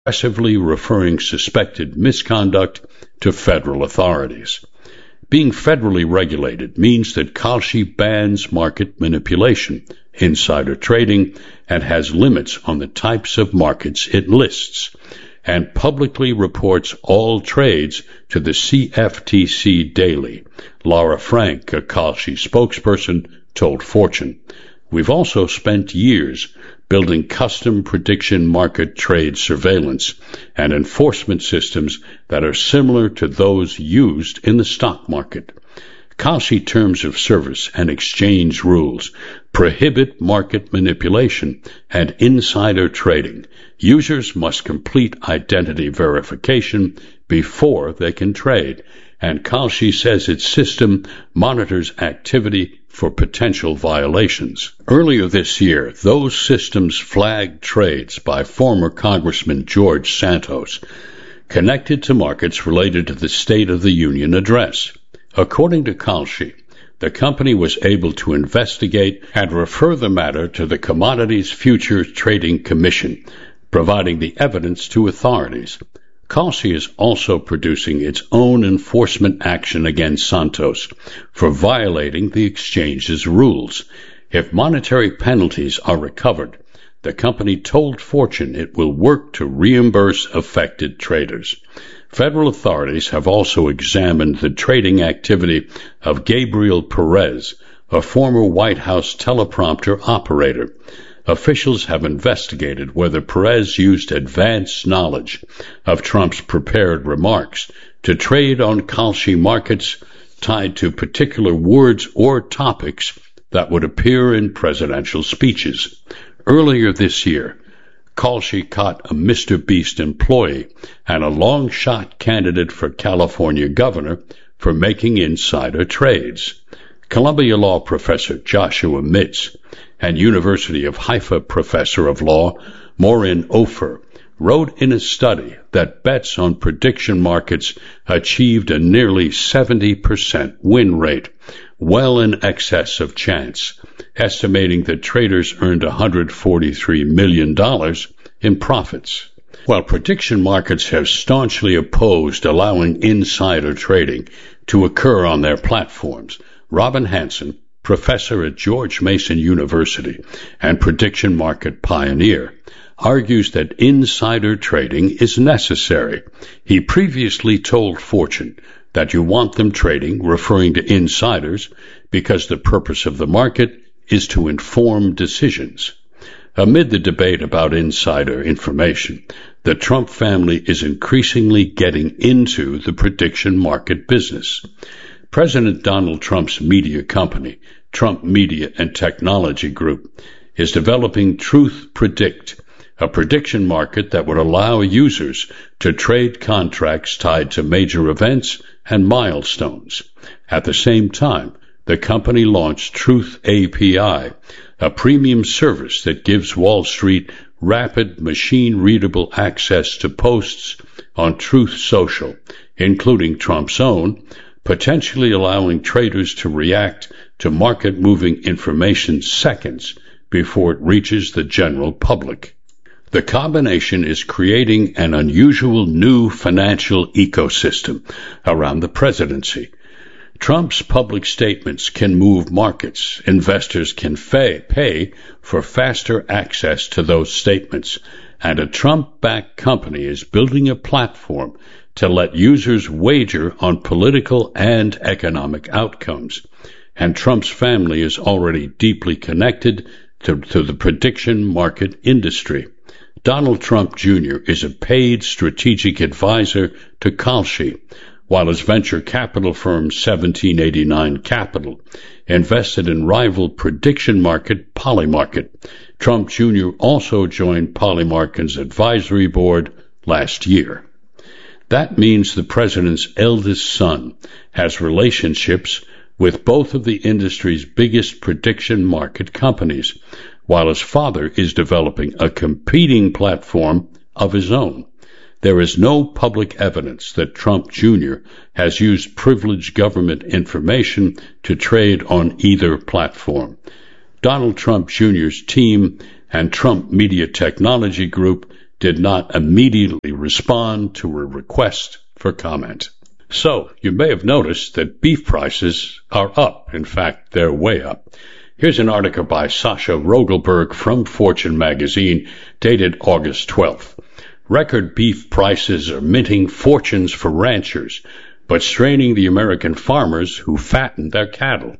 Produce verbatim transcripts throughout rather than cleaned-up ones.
aggressively referring suspected misconduct to federal authorities. Being federally regulated means that Kalshi bans market manipulation, insider trading, and has limits on the types of markets it lists, and publicly reports all trades to the C F T C daily. Laura Frank, a Kalshi spokesperson, told Fortune. We've also spent years building custom prediction market trade surveillance and enforcement systems that are similar to those used in the stock market. Kalshi terms of service and exchange rules prohibit market manipulation and insider trading. Users must complete identity verification before they can trade, and Kalshi says its system monitors activity for potential violations. Earlier this year, those systems flagged trades by former Congressman George Santos connected to markets related to the State of the Union address. According to Kalshi, the company was able to investigate and refer the matter to the Commodities Futures Trading Commission, providing the evidence to authorities. Kalshi is also producing its own enforcement action against Santos for violating the exchange's rules. If monetary penalties are recovered, the company told Fortune it will work to reimburse affected traders. Federal authorities have also examined the trading activity of Gabriel Perez, a former White House teleprompter operator. Officials have investigated whether Perez used advanced knowledge of Trump's prepared remarks to trade on Kalshi markets tied to particular words or topics that would appear in presidential speeches. Earlier this year, Kalshi caught a Mister Beast employee and a long-shot candidate for California governor for making insider trades. Columbia Law professor Joshua Mitz and University of Haifa professor of law Maureen Ofer wrote in a study that bets on prediction markets achieved a nearly seventy percent win rate, well in excess of chance, estimating that traders earned one hundred forty-three million dollars in profits. While prediction markets have staunchly opposed allowing insider trading to occur on their platforms, Robin Hanson, professor at George Mason University and prediction market pioneer, argues that insider trading is necessary. He previously told Fortune that you want them trading, referring to insiders, because the purpose of the market is to inform decisions. Amid the debate about insider information, the Trump family is increasingly getting into the prediction market business. President Donald Trump's media company, Trump Media and Technology Group, is developing Truth Predict, a prediction market that would allow users to trade contracts tied to major events and milestones. At the same time, the company launched Truth A P I, a premium service that gives Wall Street rapid machine-readable access to posts on Truth Social, including Trump's own, potentially allowing traders to react to market-moving information seconds before it reaches the general public. The combination is creating an unusual new financial ecosystem around the presidency. Trump's public statements can move markets. Investors can pay, pay for faster access to those statements, and a Trump-backed company is building a platform to let users wager on political and economic outcomes. And Trump's family is already deeply connected to, to the prediction market industry. Donald Trump Junior is a paid strategic advisor to Kalshi, while his venture capital firm seventeen eighty-nine Capital invested in rival prediction market Polymarket. Trump Junior also joined Polymarket's advisory board last year. That means the president's eldest son has relationships with both of the industry's biggest prediction market companies, while his father is developing a competing platform of his own. There is no public evidence that Trump Junior has used privileged government information to trade on either platform. Donald Trump Junior's team and Trump Media Technology Group did not immediately respond to a request for comment. So, you may have noticed that beef prices are up. In fact, they're way up. Here's an article by Sasha Rogelberg from Fortune magazine, dated August twelfth. Record beef prices are minting fortunes for ranchers, but straining the American farmers who fatten their cattle.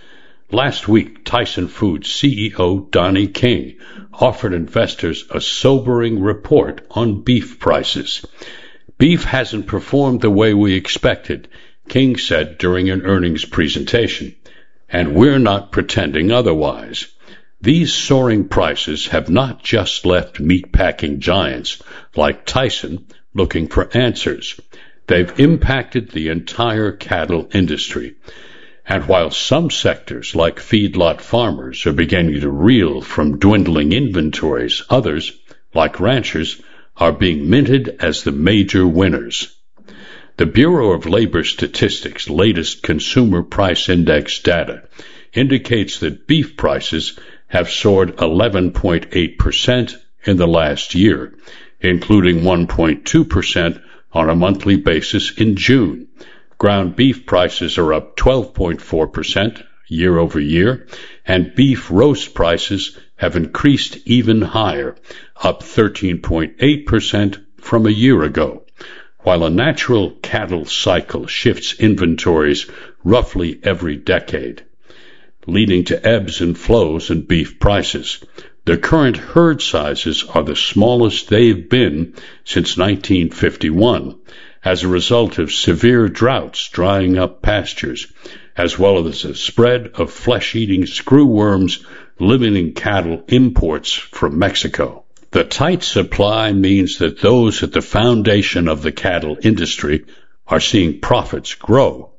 Last week, Tyson Foods C E O Donnie King offered investors a sobering report on beef prices. Beef hasn't performed the way we expected, King said during an earnings presentation, and we're not pretending otherwise. These soaring prices have not just left meatpacking giants like Tyson looking for answers. They've impacted the entire cattle industry. And while some sectors, like feedlot farmers, are beginning to reel from dwindling inventories, others, like ranchers, are being minted as the major winners. The Bureau of Labor Statistics' latest Consumer Price Index data indicates that beef prices have soared eleven point eight percent in the last year, including one point two percent on a monthly basis in June. Ground beef prices are up twelve point four percent year over year, and beef roast prices have increased even higher, up thirteen point eight percent from a year ago. While a natural cattle cycle shifts inventories roughly every decade, leading to ebbs and flows in beef prices, the current herd sizes are the smallest they've been since nineteen fifty-one, as a result of severe droughts drying up pastures, as well as a spread of flesh-eating screwworms limiting cattle imports from Mexico. The tight supply means that those at the foundation of the cattle industry are seeing profits grow.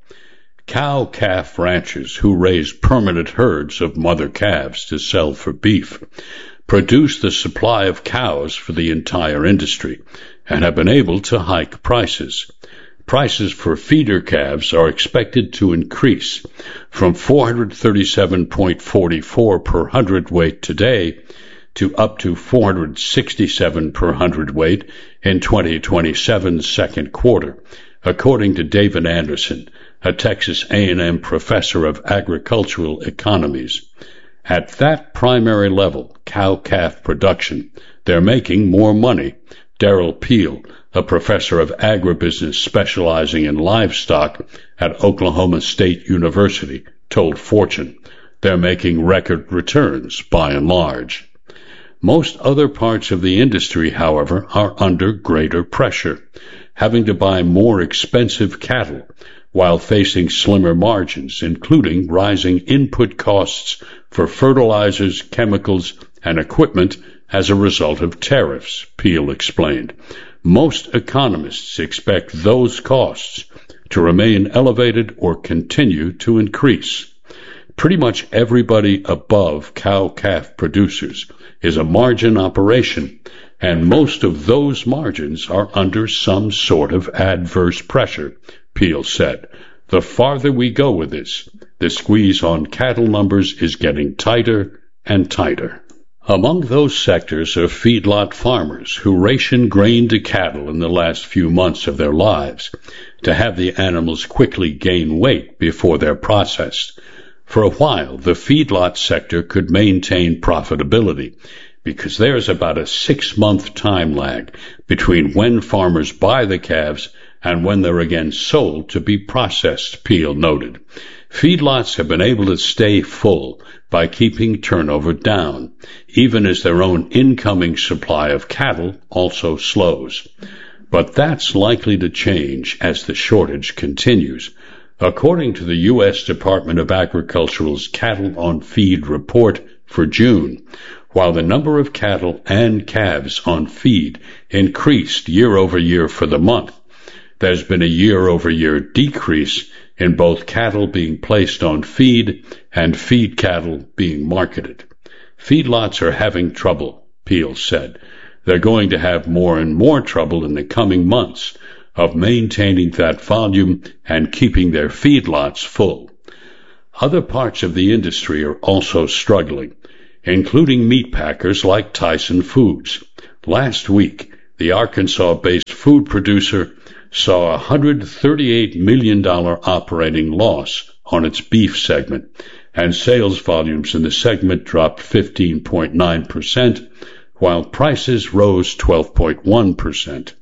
Cow-calf ranchers who raise permanent herds of mother calves to sell for beef produce the supply of cows for the entire industry and have been able to hike prices. Prices for feeder calves are expected to increase from four hundred thirty-seven dollars and forty-four cents per hundredweight today to up to four hundred sixty-seven dollars per hundredweight in twenty twenty-seven's second quarter, according to David Anderson, a Texas A and M professor of agricultural economies. At that primary level, cow-calf production, they're making more money. Darrell Peel, a professor of agribusiness specializing in livestock at Oklahoma State University, told Fortune they're making record returns by and large. Most other parts of the industry, however, are under greater pressure, having to buy more expensive cattle while facing slimmer margins, including rising input costs for fertilizers, chemicals, and equipment as a result of tariffs, Peel explained. Most economists expect those costs to remain elevated or continue to increase. Pretty much everybody above cow-calf producers is a margin operation, and most of those margins are under some sort of adverse pressure, Peel said. The farther we go with this, the squeeze on cattle numbers is getting tighter and tighter. Among those sectors are feedlot farmers who ration grain to cattle in the last few months of their lives to have the animals quickly gain weight before they're processed. For a while, the feedlot sector could maintain profitability because there's about a six-month time lag between when farmers buy the calves and when they're again sold to be processed, Peel noted. Feedlots have been able to stay full by keeping turnover down, even as their own incoming supply of cattle also slows. But that's likely to change as the shortage continues. According to the U S Department of Agriculture's Cattle on Feed report for June, while the number of cattle and calves on feed increased year over year for the month, there's been a year-over-year decrease in both cattle being placed on feed and feed cattle being marketed. Feedlots are having trouble, Peel said. They're going to have more and more trouble in the coming months of maintaining that volume and keeping their feedlots full. Other parts of the industry are also struggling, including meat packers like Tyson Foods. Last week, the Arkansas-based food producer saw a one hundred thirty-eight million dollars operating loss on its beef segment, and sales volumes in the segment dropped fifteen point nine percent, while prices rose twelve point one percent.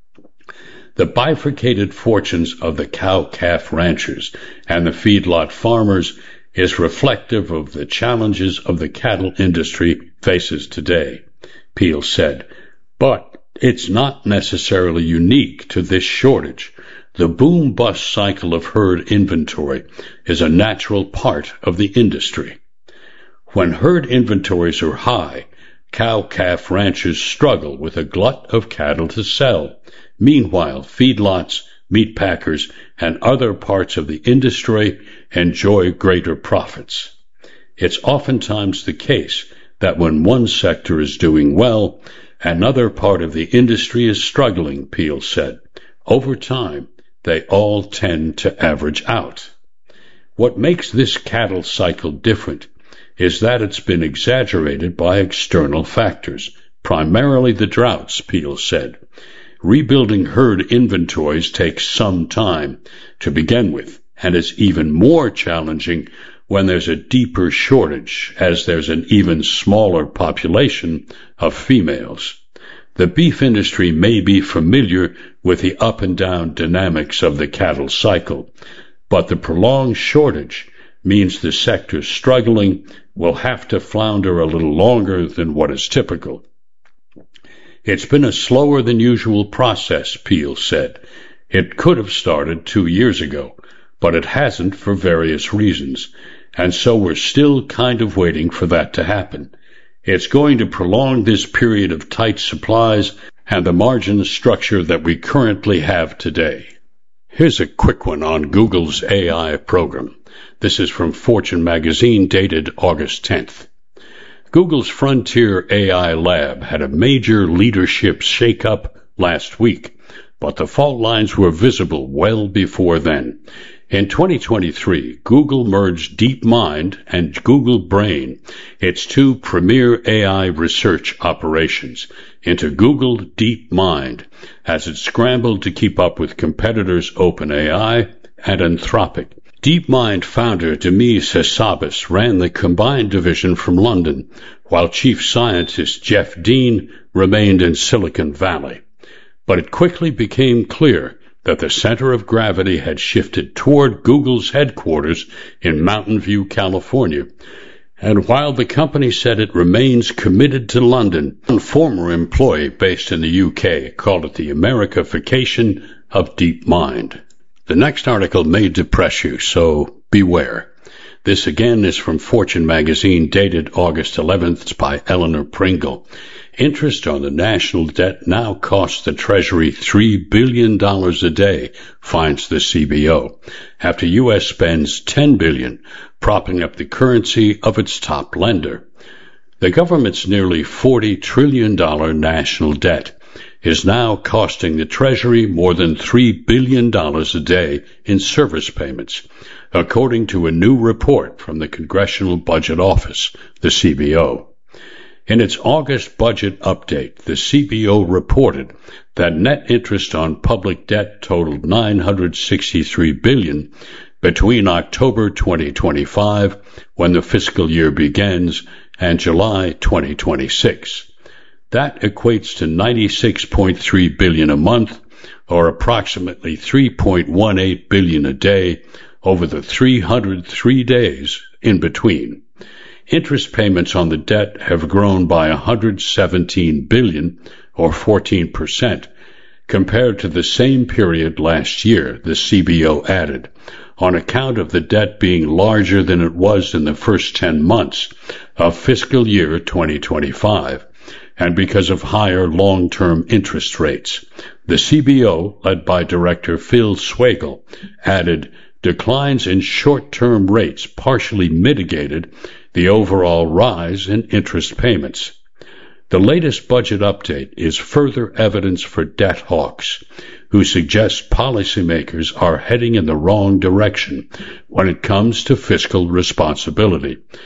The bifurcated fortunes of the cow-calf ranchers and the feedlot farmers is reflective of the challenges of the cattle industry faces today, Peel said. But it's not necessarily unique to this shortage. The boom-bust cycle of herd inventory is a natural part of the industry. When herd inventories are high, cow-calf ranchers struggle with a glut of cattle to sell. Meanwhile, feedlots, meat packers, and other parts of the industry enjoy greater profits. It's oftentimes the case that when one sector is doing well, another part of the industry is struggling, Peel said. Over time, they all tend to average out. What makes this cattle cycle different is that it's been exaggerated by external factors, primarily the droughts, Peel said. Rebuilding herd inventories takes some time to begin with, and is even more challenging when there's a deeper shortage, as there's an even smaller population of females. The beef industry may be familiar with the up and down dynamics of the cattle cycle, but the prolonged shortage means the sector struggling will have to flounder a little longer than what is typical. It's been a slower than usual process, Peel said. It could have started two years ago, but it hasn't for various reasons, and so we're still kind of waiting for that to happen. It's going to prolong this period of tight supplies and the margin structure that we currently have today. Here's a quick one on Google's A I program. This is from Fortune magazine, dated August tenth. Google's Frontier A I lab had a major leadership shakeup last week, but the fault lines were visible well before then. In twenty twenty-three, Google merged DeepMind and Google Brain, its two premier A I research operations, into Google DeepMind as it scrambled to keep up with competitors OpenAI and Anthropic. DeepMind founder Demis Hassabis ran the combined division from London, while chief scientist Jeff Dean remained in Silicon Valley. But it quickly became clear that the center of gravity had shifted toward Google's headquarters in Mountain View, California. And while the company said it remains committed to London, a former employee based in the U K called it the Americification of DeepMind. The next article may depress you, so beware. This again is from Fortune magazine, dated August eleventh. It's by Eleanor Pringle. Interest on the national debt now costs the Treasury three billion dollars a day, finds the C B O, after U S spends ten billion dollars propping up the currency of its top lender. The government's nearly forty trillion dollars national debt is now costing the Treasury more than three billion dollars a day in service payments, according to a new report from the Congressional Budget Office, the C B O. In its August budget update, the C B O reported that net interest on public debt totaled nine hundred sixty-three billion dollars between October twenty twenty-five, when the fiscal year begins, and July twenty twenty-six. That equates to ninety-six point three billion dollars a month, or approximately three point one eight billion dollars a day over the three hundred three days in between. Interest payments on the debt have grown by one hundred seventeen billion dollars, or fourteen percent, compared to the same period last year, the C B O added, on account of the debt being larger than it was in the first ten months of fiscal year twenty twenty-five. And because of higher long-term interest rates. The C B O, led by Director Phil Swagel, added, declines in short-term rates partially mitigated the overall rise in interest payments. The latest budget update is further evidence for debt hawks, who suggest policymakers are heading in the wrong direction when it comes to fiscal responsibility.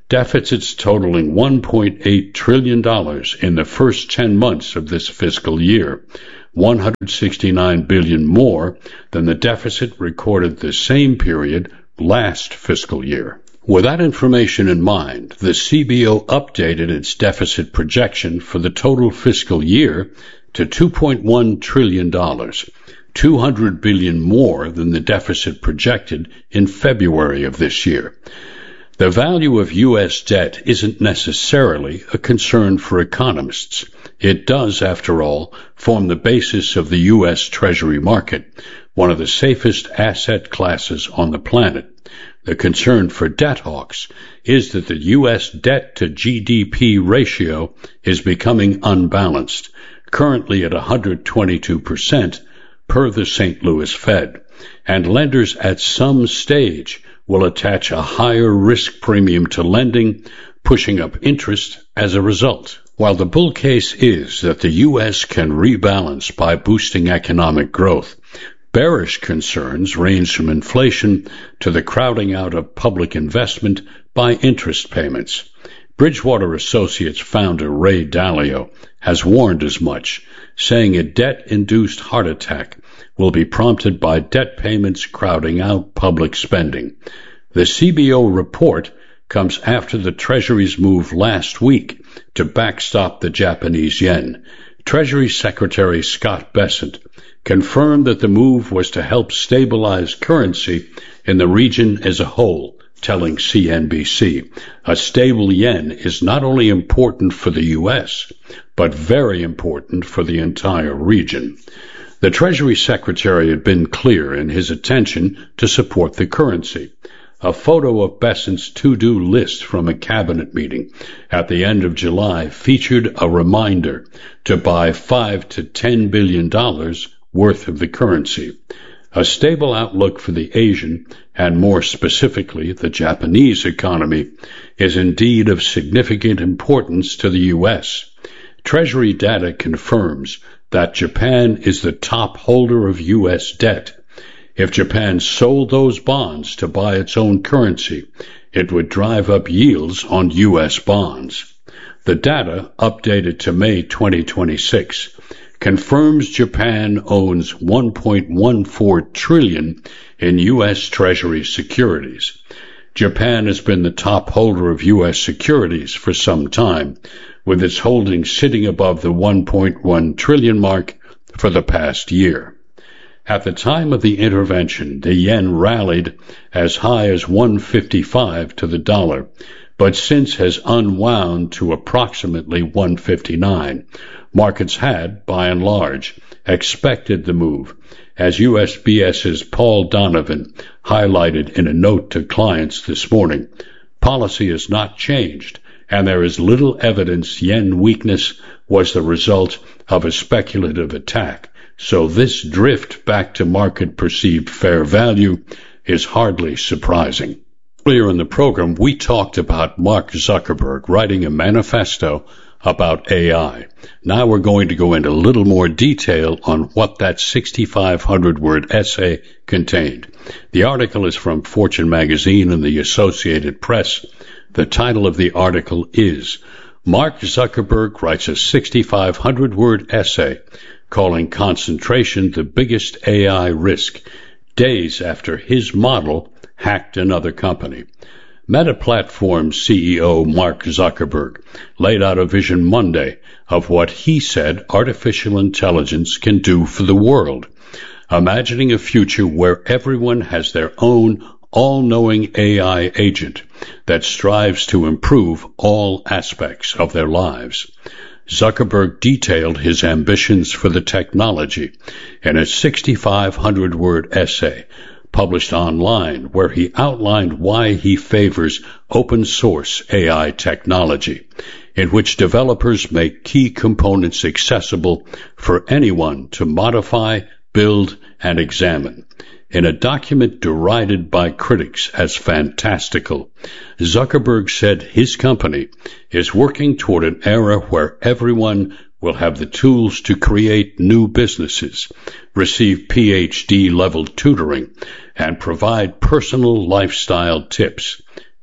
deficits totaling one point eight trillion dollars in the first ten months of this fiscal year, one hundred sixty-nine billion dollars more than the deficit recorded the same period last fiscal year. With that information in mind, the C B O updated its deficit projection for the total fiscal year to two point one trillion dollars, two hundred billion dollars more than the deficit projected in February of this year. The value of U S debt isn't necessarily a concern for economists. It does, after all, form the basis of the U S Treasury market, one of the safest asset classes on the planet. The concern for debt hawks is that the U S debt to G D P ratio is becoming unbalanced, currently at one hundred twenty-two percent per the Saint Louis Fed, and lenders at some stage will attach a higher risk premium to lending, pushing up interest as a result. While the bull case is that the U S can rebalance by boosting economic growth, bearish concerns range from inflation to the crowding out of public investment by interest payments. Bridgewater Associates founder Ray Dalio has warned as much, saying a debt-induced heart attack will be prompted by debt payments crowding out public spending. The C B O report comes after the Treasury's move last week to backstop the Japanese yen. Treasury Secretary Scott Bessent confirmed that the move was to help stabilize currency in the region as a whole, telling C N B C, a stable yen is not only important for the U S, but very important for the entire region. The Treasury Secretary had been clear in his intention to support the currency. A photo of Bessent's to-do list from a cabinet meeting at the end of July featured a reminder to buy five to ten billion dollars worth of the currency. A stable outlook for the Asian, and more specifically the Japanese economy, is indeed of significant importance to the U S. Treasury data confirms that Japan is the top holder of U S debt. If Japan sold those bonds to buy its own currency, it would drive up yields on U S bonds. The data, updated to May twenty twenty-six, confirms Japan owns one point one four trillion dollars in U S Treasury securities. Japan has been the top holder of U S securities for some time, with its holdings sitting above the one point one trillion dollars mark for the past year. At the time of the intervention, the yen rallied as high as one fifty-five to the dollar, but since has unwound to approximately one fifty-nine. Markets had, by and large, expected the move, as USBS's Paul Donovan highlighted in a note to clients this morning. Policy has not changed, and there is little evidence yen weakness was the result of a speculative attack. So this drift back to market-perceived fair value is hardly surprising. Earlier in the program, we talked about Mark Zuckerberg writing a manifesto about A I. Now we're going to go into a little more detail on what that sixty-five hundred word essay contained. The article is from Fortune magazine and the Associated Press. The title of the article is Mark Zuckerberg Writes a sixty-five hundred word essay calling concentration the biggest A I risk, days after his model hacked another company. Meta Platforms C E O Mark Zuckerberg laid out a vision Monday of what he said artificial intelligence can do for the world, imagining a future where everyone has their own all-knowing A I agent that strives to improve all aspects of their lives. Zuckerberg detailed his ambitions for the technology in a sixty-five hundred word essay published online, where he outlined why he favors open source A I technology, in which developers make key components accessible for anyone to modify, build, and examine. In a document derided by critics as fantastical, Zuckerberg said his company is working toward an era where everyone will have the tools to create new businesses, receive P H D-level tutoring, and provide personal lifestyle tips.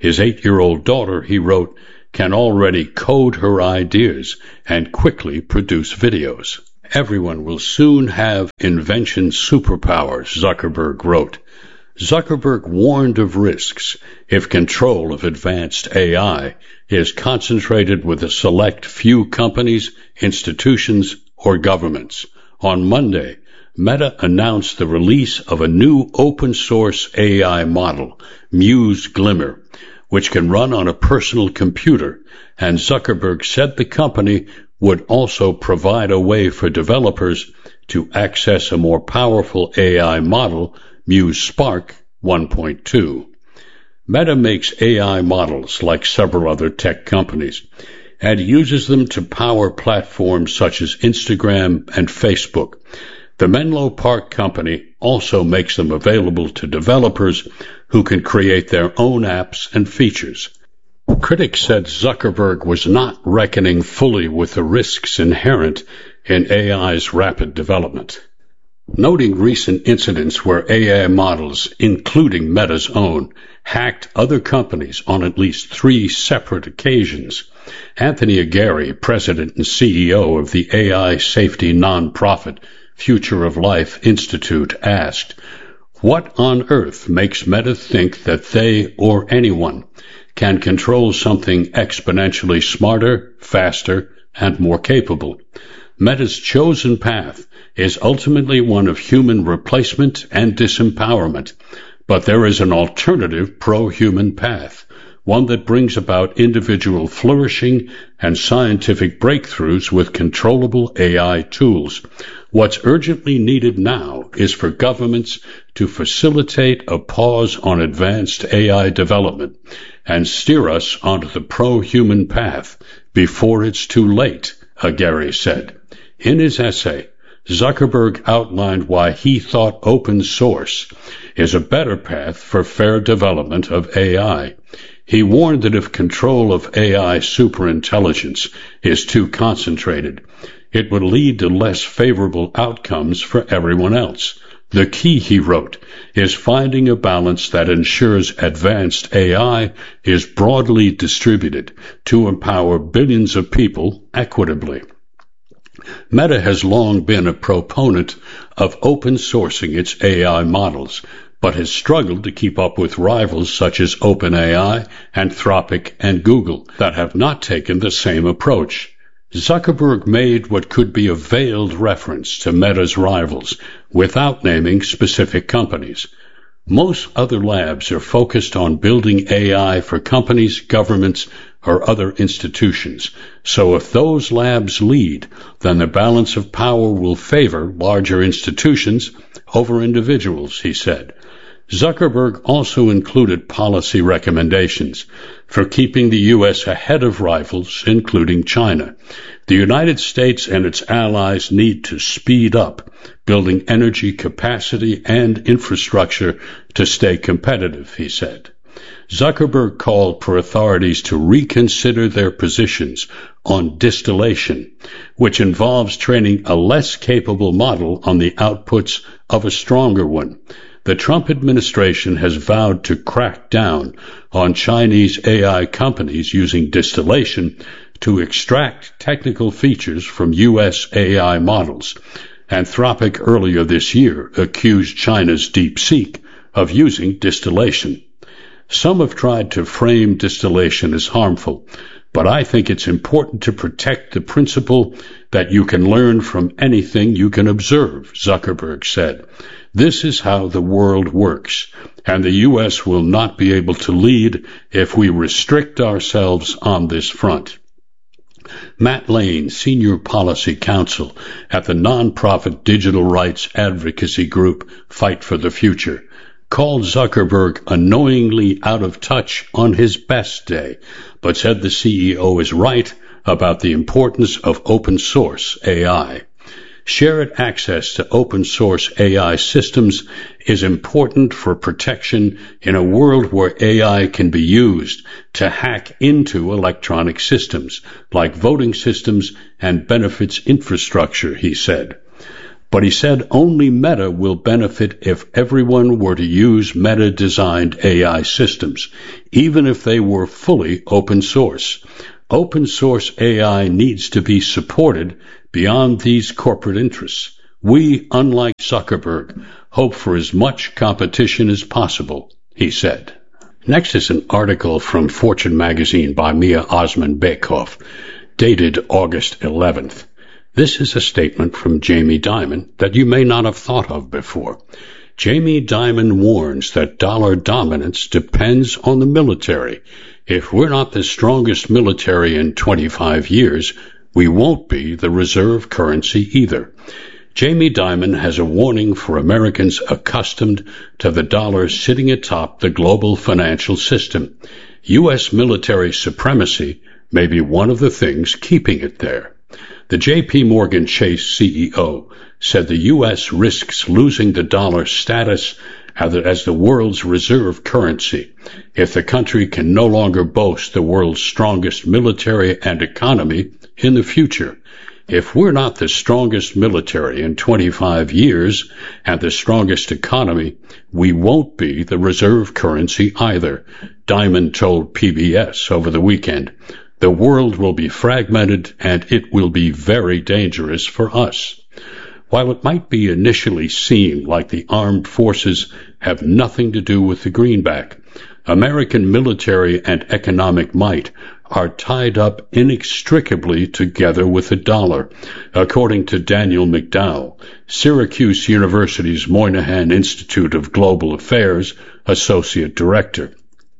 His eight-year-old daughter, he wrote, can already code her ideas and quickly produce videos. Everyone will soon have invention superpowers, Zuckerberg wrote. Zuckerberg warned of risks if control of advanced A I is concentrated with a select few companies, institutions, or governments. On Monday, Meta announced the release of a new open-source A I model, Muse Glimmer, which can run on a personal computer, and Zuckerberg said the company would also provide a way for developers to access a more powerful A I model, Muse Spark one point two. Meta makes A I models like several other tech companies and uses them to power platforms such as Instagram and Facebook. The Menlo Park company also makes them available to developers who can create their own apps and features. Critics said Zuckerberg was not reckoning fully with the risks inherent in A I's rapid development. Noting recent incidents where A I models, including Meta's own, hacked other companies on at least three separate occasions, Anthony Aguirre, president and C E O of the A I safety nonprofit Future of Life Institute, asked, "What on earth makes Meta think that they or anyone can control something exponentially smarter, faster, and more capable? Meta's chosen path is ultimately one of human replacement and disempowerment, but there is an alternative pro-human path, one that brings about individual flourishing and scientific breakthroughs with controllable A I tools. What's urgently needed now is for governments to facilitate a pause on advanced A I development and steer us onto the pro-human path before it's too late," Aguirre said. In his essay, Zuckerberg outlined why he thought open source is a better path for fair development of A I. He warned that if control of A I superintelligence is too concentrated, it would lead to less favorable outcomes for everyone else. The key, he wrote, is finding a balance that ensures advanced A I is broadly distributed to empower billions of people equitably. Meta has long been a proponent of open sourcing its A I models, but has struggled to keep up with rivals such as OpenAI, Anthropic, and Google that have not taken the same approach. Zuckerberg made what could be a veiled reference to Meta's rivals without naming specific companies. Most other labs are focused on building A I for companies, governments, or other institutions. So if those labs lead, then the balance of power will favor larger institutions over individuals, he said. Zuckerberg also included policy recommendations for keeping the U S ahead of rivals, including China. The United States and its allies need to speed up building energy capacity and infrastructure to stay competitive, he said. Zuckerberg called for authorities to reconsider their positions on distillation, which involves training a less capable model on the outputs of a stronger one. The Trump administration has vowed to crack down on Chinese A I companies using distillation to extract technical features from U S A I models. Anthropic earlier this year accused China's DeepSeek of using distillation. Some have tried to frame distillation as harmful, but I think it's important to protect the principle that you can learn from anything you can observe, Zuckerberg said. This is how the world works, and the U S will not be able to lead if we restrict ourselves on this front. Matt Lane, Senior Policy Counsel at the nonprofit digital rights advocacy group Fight for the Future, called Zuckerberg annoyingly out of touch on his best day, but said the C E O is right about the importance of open source A I. Shared access to open source A I systems is important for protection in a world where A I can be used to hack into electronic systems like voting systems and benefits infrastructure, he said. But he said only Meta will benefit if everyone were to use Meta-designed A I systems, even if they were fully open source. Open source A I needs to be supported beyond these corporate interests. We, unlike Zuckerberg, hope for as much competition as possible, he said. Next is an article from Fortune magazine by Mia Osman-Bekoff, dated August eleventh. This is a statement from Jamie Dimon that you may not have thought of before. Jamie Dimon warns that dollar dominance depends on the military. If we're not the strongest military in twenty-five years, we won't be the reserve currency either. Jamie Dimon has a warning for Americans accustomed to the dollar sitting atop the global financial system. U S military supremacy may be one of the things keeping it there. The J P Morgan Chase C E O said the U S risks losing the dollar status as the world's reserve currency if the country can no longer boast the world's strongest military and economy in the future. If we're not the strongest military in twenty-five years and the strongest economy, we won't be the reserve currency either, Dimon told P B S over the weekend. The world will be fragmented and it will be very dangerous for us. While it might be initially seen like the armed forces have nothing to do with the greenback, American military and economic might are tied up inextricably together with the dollar, according to Daniel McDowell, Syracuse University's Moynihan Institute of Global Affairs Associate Director.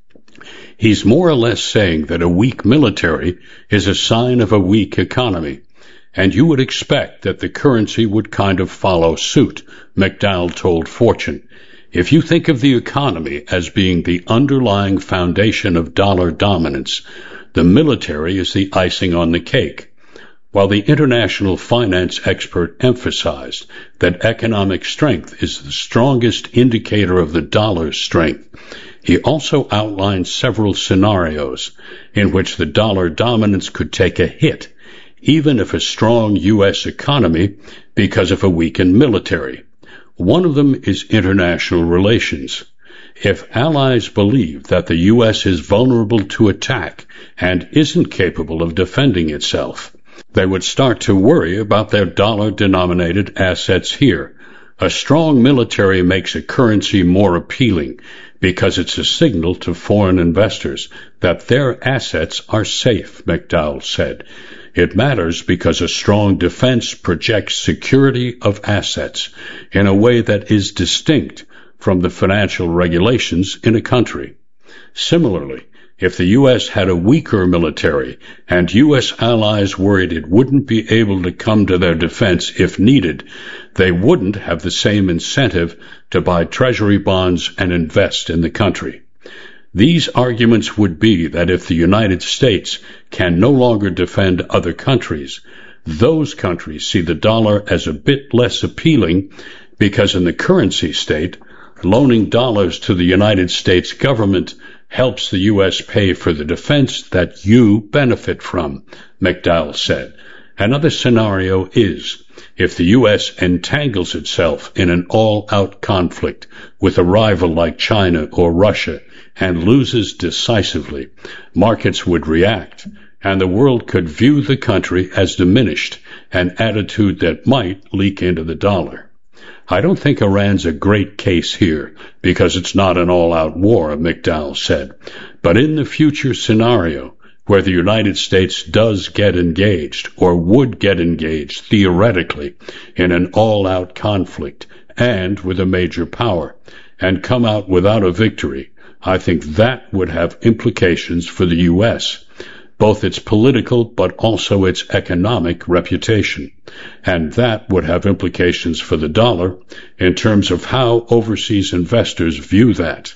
He's more or less saying that a weak military is a sign of a weak economy, and you would expect that the currency would kind of follow suit, McDowell told Fortune. If you think of the economy as being the underlying foundation of dollar dominance, the military is the icing on the cake. While the international finance expert emphasized that economic strength is the strongest indicator of the dollar's strength, he also outlined several scenarios in which the dollar dominance could take a hit, even if a strong U S economy, because of a weakened military. One of them is international relations. If allies believe that the U S is vulnerable to attack and isn't capable of defending itself, they would start to worry about their dollar-denominated assets here. A strong military makes a currency more appealing because it's a signal to foreign investors that their assets are safe, McDowell said. It matters because a strong defense projects security of assets in a way that is distinct from the financial regulations in a country. Similarly, if the U S had a weaker military and U S allies worried it wouldn't be able to come to their defense if needed, they wouldn't have the same incentive to buy treasury bonds and invest in the country. These arguments would be that if the United States can no longer defend other countries, those countries see the dollar as a bit less appealing because in the currency state, loaning dollars to the United States government helps the U S pay for the defense that you benefit from, McDowell said. Another scenario is if the U S entangles itself in an all-out conflict with a rival like China or Russia and loses decisively, markets would react, and the world could view the country as diminished, an attitude that might leak into the dollar. I don't think Iran's a great case here because it's not an all-out war, McDowell said. But in the future scenario, where the United States does get engaged or would get engaged theoretically in an all-out conflict and with a major power and come out without a victory, I think that would have implications for the U S, both its political but also its economic reputation. And that would have implications for the dollar in terms of how overseas investors view that.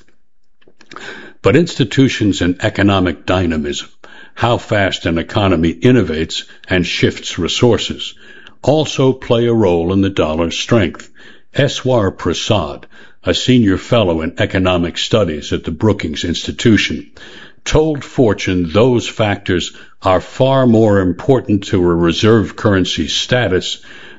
But institutions and economic dynamism, how fast an economy innovates and shifts resources, also play a role in the dollar's strength. Eswar Prasad, a senior fellow in economic studies at the Brookings Institution, told Fortune those factors are far more important to a reserve currency status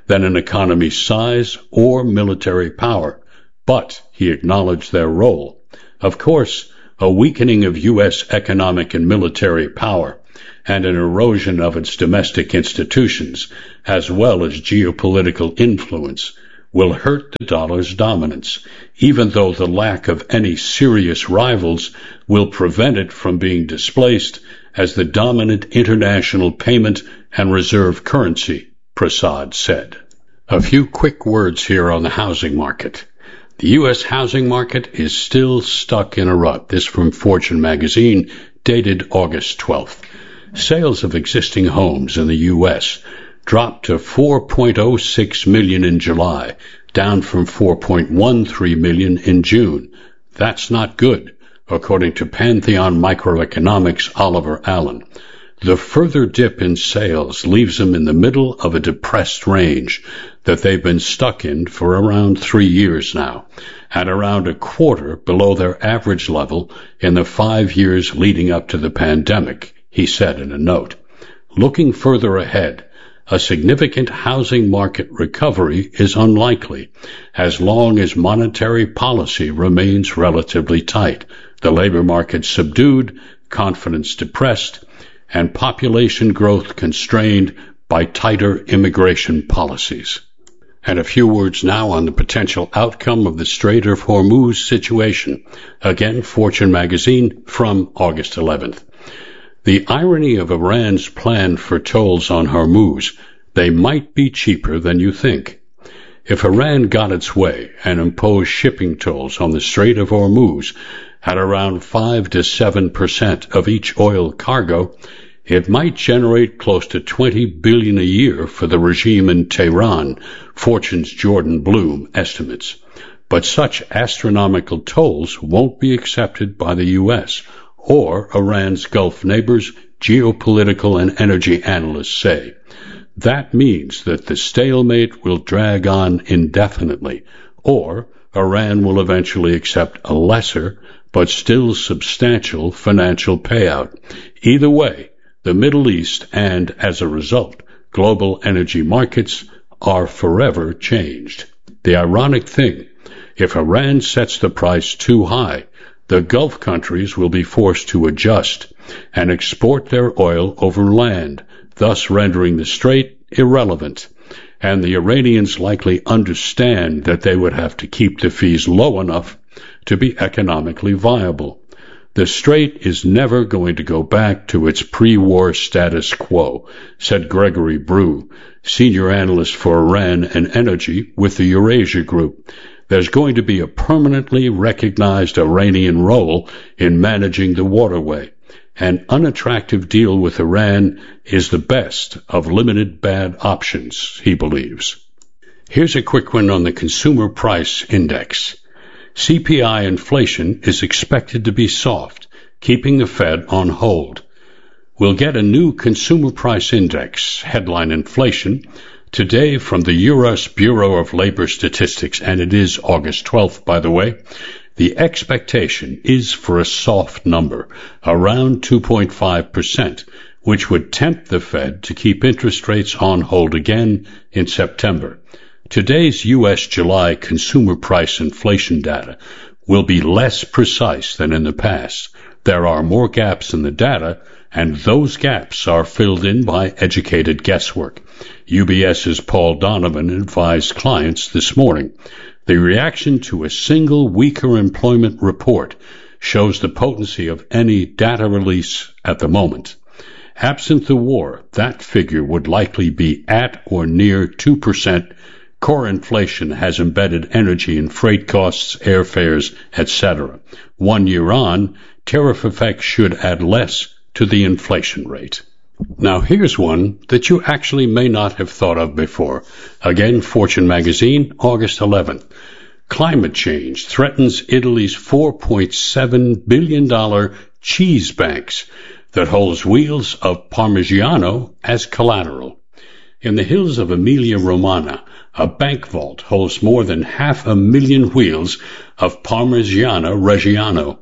than an economy's size or military power, but he acknowledged their role. Of course, a weakening of U S economic and military power and an erosion of its domestic institutions, as well as geopolitical influence, will hurt the dollar's dominance, even though the lack of any serious rivals will prevent it from being displaced as the dominant international payment and reserve currency, Prasad said. A few quick words here on the housing market. The U S housing market is still stuck in a rut. This from Fortune magazine, dated August twelfth. Sales of existing homes in the U S dropped to four point oh six million in July, down from four point one three million in June. That's not good, according to Pantheon Microeconomics' Oliver Allen. The further dip in sales leaves them in the middle of a depressed range that they've been stuck in for around three years now, at around a quarter below their average level in the five years leading up to the pandemic, he said in a note. Looking further ahead, a significant housing market recovery is unlikely as long as monetary policy remains relatively tight, the labor market subdued, confidence depressed, and population growth constrained by tighter immigration policies. And a few words now on the potential outcome of the Strait of Hormuz situation. Again, Fortune magazine from August eleventh. The irony of Iran's plan for tolls on Hormuz, they might be cheaper than you think. If Iran got its way and imposed shipping tolls on the Strait of Hormuz at around five to seven percent of each oil cargo, it might generate close to twenty billion dollars a year for the regime in Tehran, Fortune's Jordan Bloom estimates. But such astronomical tolls won't be accepted by the U S or Iran's Gulf neighbors, geopolitical and energy analysts say. That means that the stalemate will drag on indefinitely, or Iran will eventually accept a lesser but still substantial financial payout. Either way, the Middle East and, as a result, global energy markets are forever changed. The ironic thing, if Iran sets the price too high, the Gulf countries will be forced to adjust and export their oil over land, thus rendering the strait irrelevant. And the Iranians likely understand that they would have to keep the fees low enough to be economically viable. The strait is never going to go back to its pre-war status quo, said Gregory Brew, senior analyst for Iran and energy with the Eurasia Group. There's going to be a permanently recognized Iranian role in managing the waterway. An unattractive deal with Iran is the best of limited bad options, he believes. Here's a quick one on the Consumer Price Index. C P I inflation is expected to be soft, keeping the Fed on hold. We'll get a new Consumer Price Index, headline inflation, today from the U S Bureau of Labor Statistics, and it is August twelfth, by the way. The expectation is for a soft number, around two point five percent, which would tempt the Fed to keep interest rates on hold again in September. Today's U S July consumer price inflation data will be less precise than in the past. There are more gaps in the data, and those gaps are filled in by educated guesswork. UBS's Paul Donovan advised clients this morning. The reaction to a single weaker employment report shows the potency of any data release at the moment. Absent the war, that figure would likely be at or near two percent. Core inflation has embedded energy and freight costs, airfares, et cetera. One year on, tariff effects should add less to the inflation rate. Now here's one that you actually may not have thought of before. Again, Fortune magazine, August eleventh. Climate change threatens Italy's four point seven billion dollars cheese banks that holds wheels of Parmigiano as collateral. In the hills of Emilia-Romagna, a bank vault holds more than half a million wheels of Parmigiano Reggiano,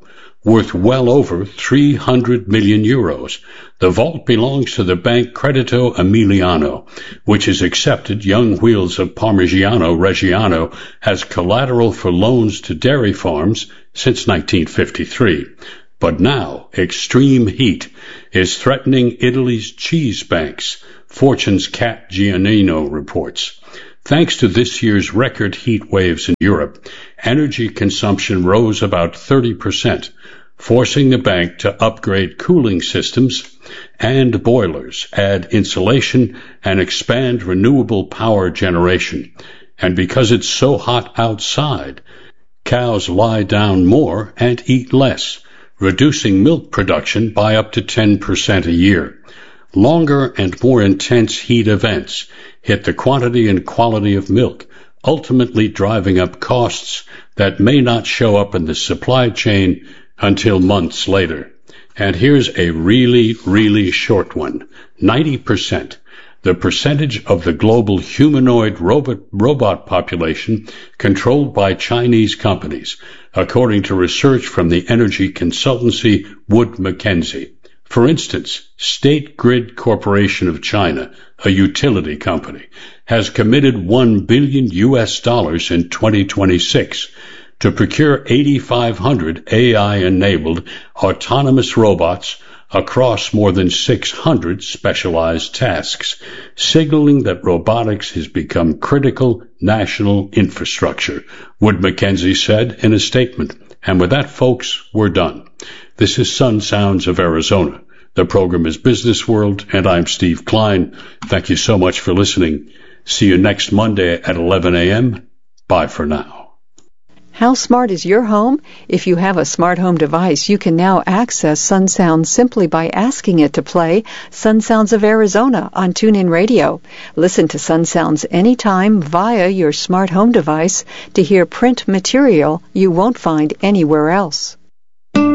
worth well over three hundred million euros. The vault belongs to the bank Credito Emiliano, which has accepted young wheels of Parmigiano Reggiano as collateral for loans to dairy farms since nineteen fifty-three. But now, extreme heat is threatening Italy's cheese banks, Fortune's Cat Giannino reports. Thanks to this year's record heat waves in Europe, energy consumption rose about thirty percent, forcing the bank to upgrade cooling systems and boilers, add insulation, and expand renewable power generation. And because it's so hot outside, cows lie down more and eat less, reducing milk production by up to ten percent a year. Longer and more intense heat events hit the quantity and quality of milk, ultimately driving up costs that may not show up in the supply chain until months later. And here's a really, really short one. ninety percent. The percentage of the global humanoid robot, robot population controlled by Chinese companies, according to research from the energy consultancy Wood Mackenzie. For instance, State Grid Corporation of China, a utility company, has committed one billion U S dollars in twenty twenty-six to procure eighty-five hundred A I-enabled autonomous robots across more than six hundred specialized tasks, signaling that robotics has become critical national infrastructure, Wood Mackenzie said in a statement. And with that, folks, we're done. This is Sun Sounds of Arizona. The program is Business World, and I'm Steve Klein. Thank you so much for listening. See you next Monday at eleven a.m. Bye for now. How smart is your home? If you have a smart home device, you can now access Sun Sounds simply by asking it to play Sun Sounds of Arizona on TuneIn Radio. Listen to Sun Sounds anytime via your smart home device to hear print material you won't find anywhere else.